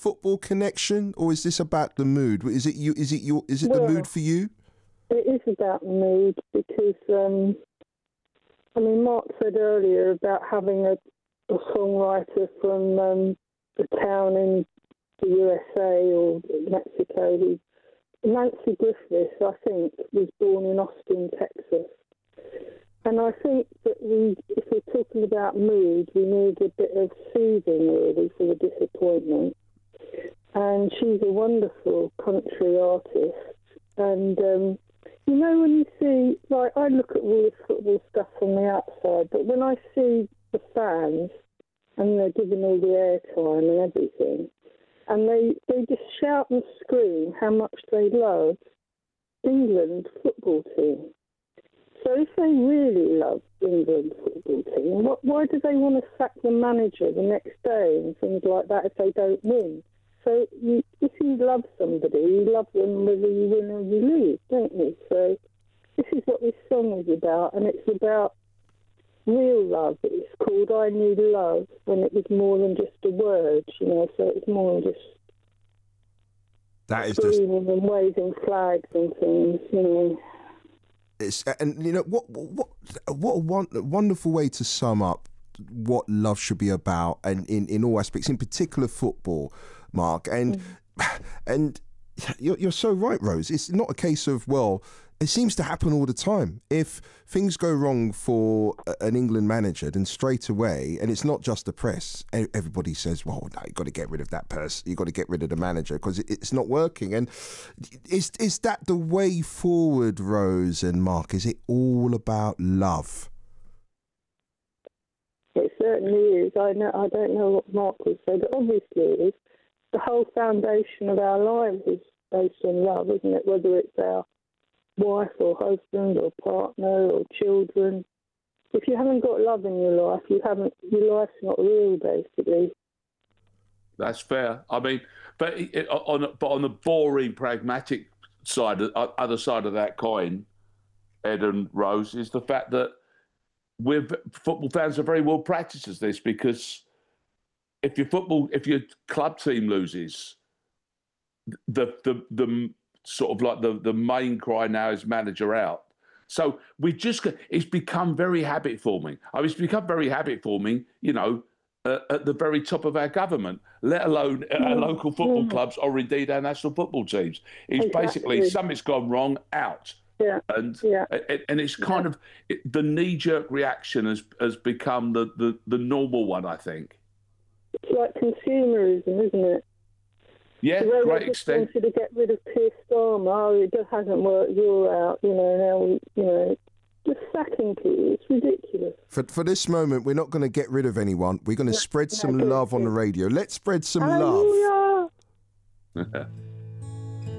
football connection, or is this about the mood? Is it you? Is it your? Is it the mood for you? It is about the mood because, Mark said earlier about having a songwriter from the town in the USA or Mexico. Nancy Griffiths, I think, was born in Austin, Texas. And I think that if we're talking about mood, we need a bit of soothing, really, for the disappointment. And she's a wonderful country artist. And, when you see, like, I look at all this football stuff from the outside, but when I see the fans, and they're giving all the airtime and everything, and they just shout and scream how much they love England football team. So if they really love England football team, why do they want to sack the manager the next day and things like that if they don't win? So if you love somebody, you love them whether you win or you lose, don't you? So this is what this song is about, and it's about real love. It's called I Need Love, when it was more than just a word, so it's more than just screaming and waving flags and things, It's, and what a wonderful way to sum up what love should be about, and in all aspects, in particular football, Mark. And you're so right, Rose. It's not a case of, it seems to happen all the time. If things go wrong for an England manager, then straight away, and it's not just the press, everybody says, no, you've got to get rid of that person. You've got to get rid of the manager because it's not working. And is that the way forward, Rose and Mark? Is it all about love? It certainly is. I don't know what Mark would say, but obviously it is. The whole foundation of our lives is based on love, isn't it? Whether it's our wife or husband or partner or children. If you haven't got love in your life, your life's not real, basically. That's fair. I mean, but on the boring, pragmatic side, other side of that coin, Ed and Rose, is the fact that football fans are very well practiced at this, because if your club team loses, the sort of like the main cry now is manager out. So it's become very habit forming. It's become very habit forming, at the very top of our government, let alone our local football clubs or indeed our national football teams. It's basically something's gone wrong, out. Yeah. And it's kind of the knee-jerk reaction has become the normal one, I think. It's like consumerism, isn't it? Yeah, to great extent. Wanted to get rid of Keir Starmer. It just hasn't worked. You're out. Now just sacking people. It's ridiculous. For this moment, we're not going to get rid of anyone. We're going to spread some love on the radio. Let's spread some love.